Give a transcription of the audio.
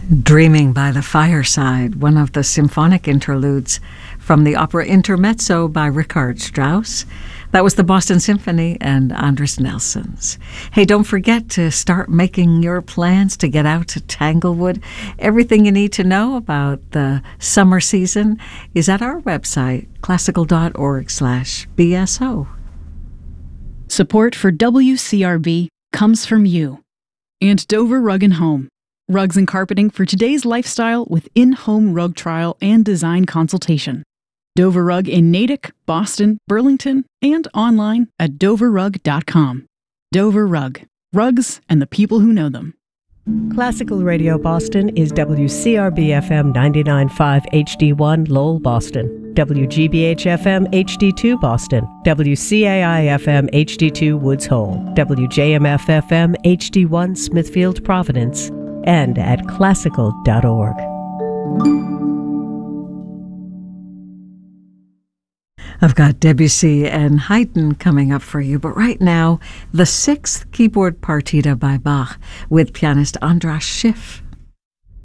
Dreaming by the Fireside, one of the symphonic interludes from the opera Intermezzo by Richard Strauss. That was the Boston Symphony and Andris Nelsons. Hey, don't forget to start making your plans to get out to Tanglewood. Everything you need to know about the summer season is at our website, classical.org/BSO. Support for WCRB comes from you and Dover Rug and Home. Rugs and carpeting for today's lifestyle with in-home rug trial and design consultation. Dover Rug in Natick, Boston, Burlington, and online at doverrug.com. Dover Rug. Rugs and the people who know them. Classical Radio Boston is WCRB-FM 99.5 HD1 Lowell, Boston. WGBH-FM HD2 Boston. WCAI-FM HD2 Woods Hole. WJMF-FM HD1 Smithfield, Providence. And at classical.org. I've got Debussy and Haydn coming up for you, but right now, the 6th keyboard partita by Bach with pianist Andras Schiff.